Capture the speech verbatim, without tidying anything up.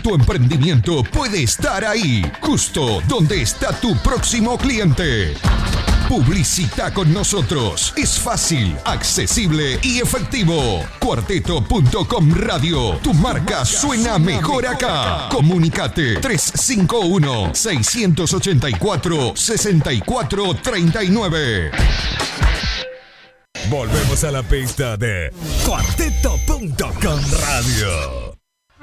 tu emprendimiento puede estar ahí, justo donde está tu próximo cliente. Publicita con nosotros. Es fácil, accesible y efectivo. Cuarteto punto com Radio. Tu marca suena mejor acá. Comunicate tres cinco uno, seis ocho cuatro, seis cuatro tres nueve. Volvemos a la pista de Cuarteto punto com Radio.